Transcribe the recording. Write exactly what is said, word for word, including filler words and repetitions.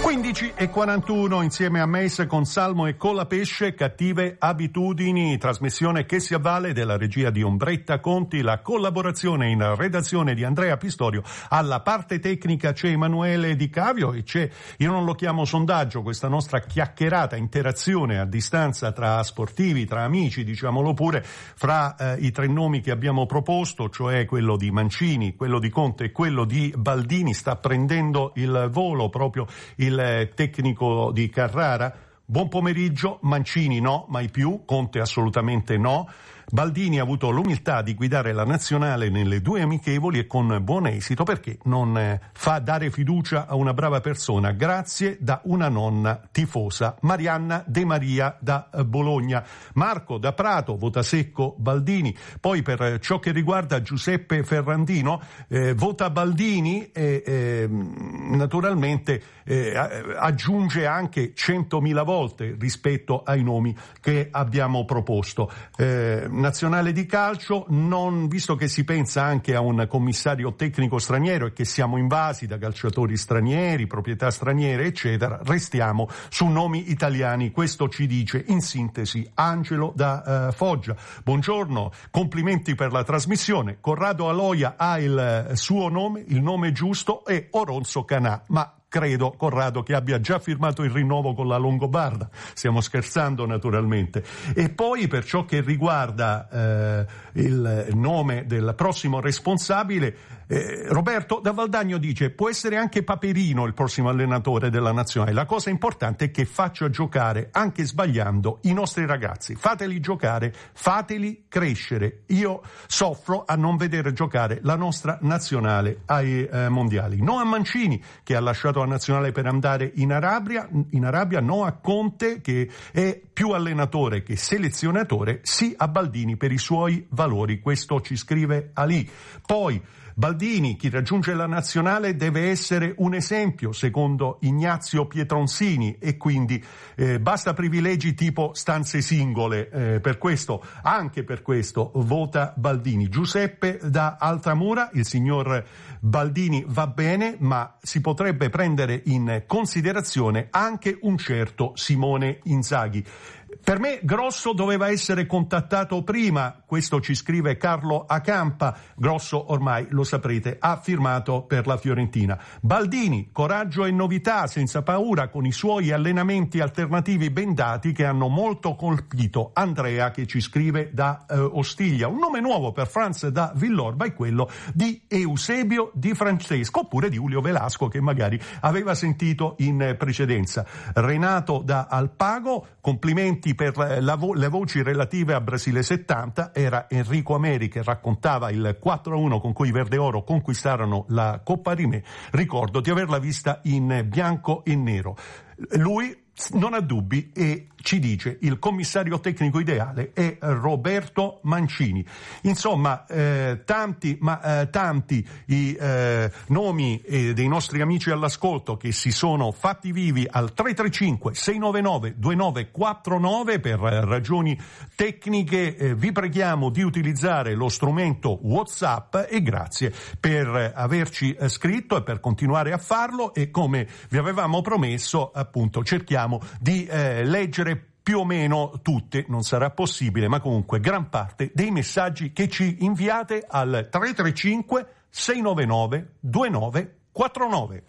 quindici e quarantuno insieme a Mace con Salmo e Colapesce, Cattive abitudini, trasmissione che si avvale della regia di Ombretta Conti, la collaborazione in redazione di Andrea Pistorio, alla parte tecnica c'è Emanuele Di Cavio e c'è, io non lo chiamo sondaggio, questa nostra chiacchierata, interazione a distanza tra sportivi, tra amici, diciamolo pure, fra eh, i tre nomi che abbiamo proposto, cioè quello di Mancini, quello di Conte e quello di Baldini. Sta prendendo il volo proprio il tecnico di Carrara. Buon pomeriggio. Mancini no, mai più. Conte assolutamente no. Baldini ha avuto l'umiltà di guidare la nazionale nelle due amichevoli e con buon esito, perché non eh, fa dare fiducia a una brava persona. Grazie da una nonna tifosa. Marianna De Maria da eh, Bologna. Marco da Prato vota secco Baldini. Poi per eh, ciò che riguarda Giuseppe Ferrandino, eh, vota Baldini e eh, naturalmente eh, aggiunge anche centomila volte rispetto ai nomi che abbiamo proposto. Eh, Nazionale di calcio, non, visto che si pensa anche a un commissario tecnico straniero e che siamo invasi da calciatori stranieri, proprietà straniere, eccetera, restiamo su nomi italiani. Questo ci dice in sintesi Angelo da uh, Foggia. Buongiorno, complimenti per la trasmissione. Corrado Aloia ha il suo nome, il nome giusto, è Oronzo Canà, ma credo, Corrado, che abbia già firmato il rinnovo con la Longobarda. Stiamo scherzando naturalmente. E poi per ciò che riguarda eh, il nome del prossimo responsabile, eh, Roberto da Valdagno dice: può essere anche Paperino il prossimo allenatore della nazionale. La cosa importante è che faccia giocare, anche sbagliando, i nostri ragazzi. Fateli giocare, fateli crescere. Io soffro a non vedere giocare la nostra nazionale ai eh, mondiali. No a Mancini, che ha lasciato la nazionale per andare in Arabia, in Arabia, no a Conte, che è più allenatore che selezionatore, sì a Baldini per i suoi valori. Questo ci scrive Ali. Poi Baldini, chi raggiunge la nazionale deve essere un esempio, secondo Ignazio Pietronsini, e quindi eh, basta privilegi tipo stanze singole. Eh, per questo, anche per questo, vota Baldini. Giuseppe da Altamura, il signor Baldini va bene, ma si potrebbe prendere in considerazione anche un certo Simone Inzaghi. Per me Grosso doveva essere contattato prima, questo ci scrive Carlo Acampa. Grosso ormai, lo saprete, ha firmato per la Fiorentina. Baldini, coraggio e novità, senza paura, con i suoi allenamenti alternativi ben dati che hanno molto colpito Andrea, che ci scrive da eh, Ostiglia. Un nome nuovo per Franz da Villorba è quello di Eusebio Di Francesco, oppure di Julio Velasco, che magari aveva sentito in precedenza. Renato da Alpago, complimenti per la vo- le voci relative a Brasile settanta. Era Enrico Ameri che raccontava il quattro a uno con cui i Verde Oro conquistarono la Coppa Rimè. Ricordo di averla vista in bianco e nero. Lui non ha dubbi e ci dice: il commissario tecnico ideale è Roberto Mancini. Insomma, eh, tanti, ma eh, tanti i eh, nomi eh, dei nostri amici all'ascolto che si sono fatti vivi al tre tre cinque sei nove nove due nove quattro nove. Per ragioni tecniche eh, vi preghiamo di utilizzare lo strumento WhatsApp, e grazie per averci eh, scritto e per continuare a farlo, e come vi avevamo promesso, appunto, cerchiamo di eh, leggere più o meno tutte, non sarà possibile, ma comunque gran parte dei messaggi che ci inviate al tre tre cinque sei nove nove due nove quattro nove.